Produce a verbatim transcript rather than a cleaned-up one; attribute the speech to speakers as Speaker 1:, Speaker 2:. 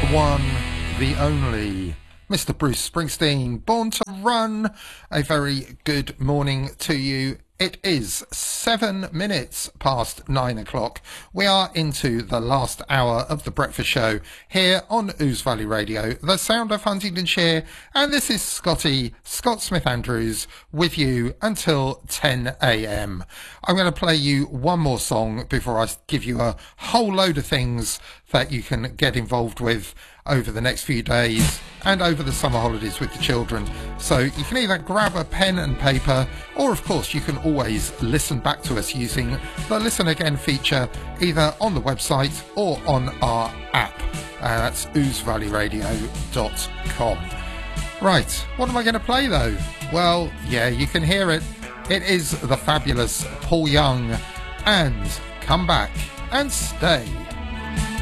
Speaker 1: one, the only Mister Bruce Springsteen, Born to Run. A very good morning to you. It is seven minutes past nine o'clock. We are into the last hour of the breakfast show here on Ouse Valley Radio, the sound of Huntingdonshire, and this is Scotty, Scott Smith Andrews, with you until ten a.m. I'm going to play you one more song before I give you a whole load of things that you can get involved with over the next few days and over the summer holidays with the children. So you can either grab a pen and paper, or of course you can always listen back to us using the Listen Again feature either on the website or on our app. Uh, that's ouse valley radio dot com. Right, what am I going to play though? Well, yeah, you can hear it. It is the fabulous Paul Young and Come Back and Stay.